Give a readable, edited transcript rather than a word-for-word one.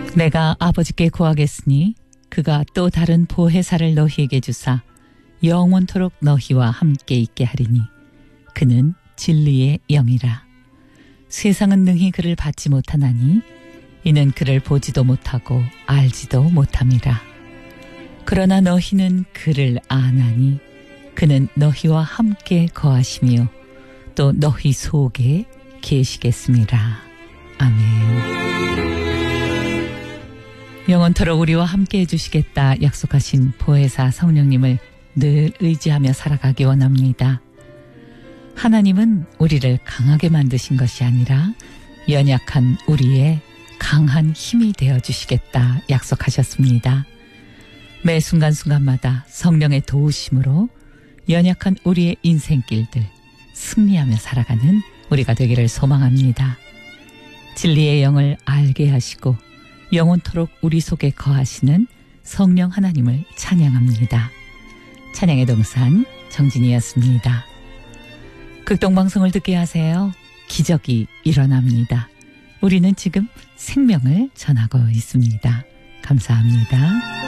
내가 아버지께 구하겠으니 그가 또 다른 보혜사를 너희에게 주사 영원토록 너희와 함께 있게 하리니 그는 진리의 영이라. 세상은 능히 그를 받지 못하나니 이는 그를 보지도 못하고 알지도 못함이라. 그러나 너희는 그를 아나니 그는 너희와 함께 거하시며 또 너희 속에 계시겠습니다. 아멘. 영원토록 우리와 함께 해주시겠다 약속하신 보혜사 성령님을 늘 의지하며 살아가기 원합니다. 하나님은 우리를 강하게 만드신 것이 아니라 연약한 우리의 강한 힘이 되어주시겠다 약속하셨습니다. 매 순간순간마다 성령의 도우심으로 연약한 우리의 인생길들 승리하며 살아가는 우리가 되기를 소망합니다. 진리의 영을 알게 하시고 영원토록 우리 속에 거하시는 성령 하나님을 찬양합니다. 찬양의 동산 정진이었습니다. 극동방송을 듣게 하세요. 기적이 일어납니다. 우리는 지금 생명을 전하고 있습니다. 감사합니다.